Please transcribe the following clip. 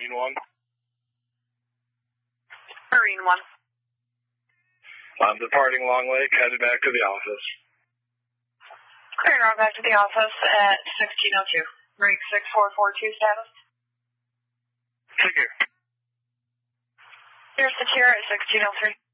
Marine 1. Marine 1. I'm departing Long Lake, headed back to the office. Clearing route back to the office at 1602. Rig 6442 status. Take care. Here's the chair at 1603.